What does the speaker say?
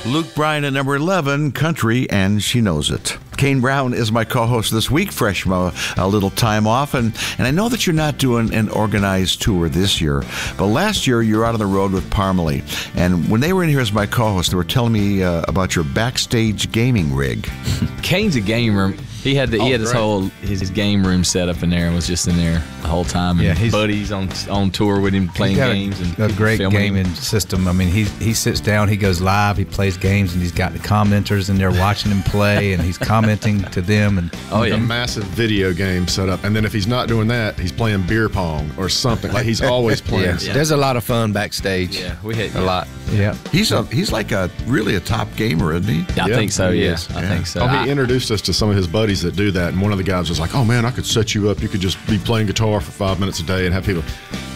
Luke Bryan at number 11, Country, and She Knows It. Kane Brown is my co-host this week, fresh from a little time off. And I know that you're not doing an organized tour this year, but last year you were out on the road with Parmalee. And when they were in here as my co-host, they were telling me about your backstage gaming rig. Kane's a gamer. He had his whole his game room set up in there and was just in there the whole time. And his buddies on tour with him playing games. A great gaming system. I mean, he sits down, he goes live, he plays games, and he's got the commenters in there watching him play, and he's commenting to them. And a massive video game set up. And then if he's not doing that, he's playing beer pong or something. Like he's always playing. Yeah. There's a lot of fun backstage. Yeah, we hit a lot. Yeah, he's like a really a top gamer, isn't he? I think so. Yes, I think so. He introduced us to some of his buddies that do that, and one of the guys was like, "Oh man, I could set you up. You could just be playing guitar for 5 minutes a day and have people."